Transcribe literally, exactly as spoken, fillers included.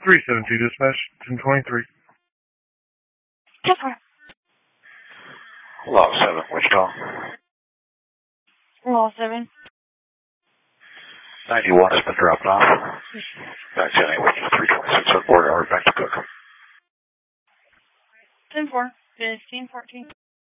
three seven two dispatch, ten twenty-three. ten four. Law seven, Wichita. Law seven. ninety-one has been dropped off. Back to Wichita three twenty-six on board, or back to Cook. ten four. fifteen fourteen.